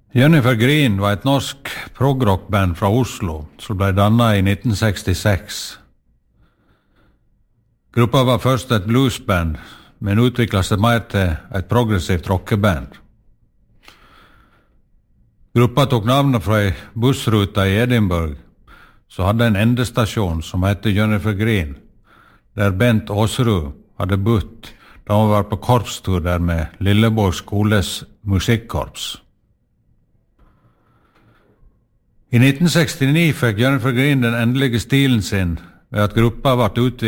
Jennifer Green var et norsk progrockband fra Oslo som ble dannet i 1966. Gruppa var først et bluesband, men utviklet seg mer til et progressivt rockeband. Gruppa tok navnet fra en bussrute i Edinburgh, som hadde en endestasjon som heter Jennifer Green, der Bent Åsrud hadde bodd da han var på korpstur der med Lilleborg skoles musikkorps. I 1969 fikk Jennifer Green den endelige stilen sin ved at gruppa ble utvidet